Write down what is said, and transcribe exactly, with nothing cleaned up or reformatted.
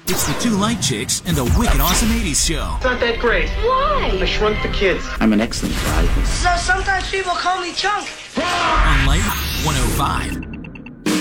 It's the two light chicks and a wicked awesome eighties show. It's not that great. Why? I shrunk the kids. I'm an excellent driver. So sometimes people call me Chunk. On Light one oh five.